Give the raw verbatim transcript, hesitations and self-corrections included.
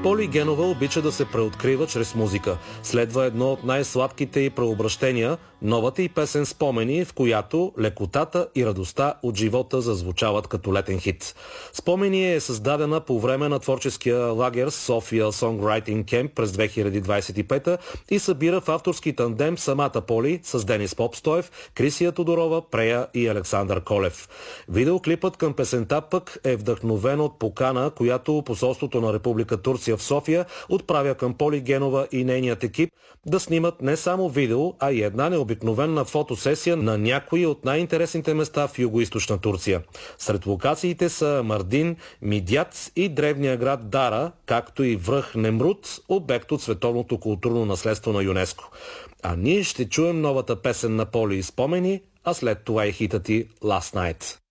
Поли Генова обича да се преоткрива чрез музика. Следва едно от най-сладките й преобращения, новата й песен "Спомени", в която лекотата и радостта от живота зазвучават като летен хит. "Спомени" е създадена по време на творческия лагер София Songwriting Camp през две хиляди двадесет и пета и събира в авторски тандем самата Поли с Денис Попстоев, Крисия Тодорова, Прея и Александър Колев. Видеоклипът към песента пък е вдъхновен от покана, която посолството на Република Турция в София отправя към Поли Генова и нейният екип да снимат не само видео, а и една необикновена фотосесия на някои от най-интересните места в югоизточна Турция. Сред локациите са Мардин, Мидяц и древния град Дара, както и връх Немрут, обект от световното културно наследство на ЮНЕСКО. А ние ще чуем новата песен на Поли "Спомени", а след това и хитът и "Last Night".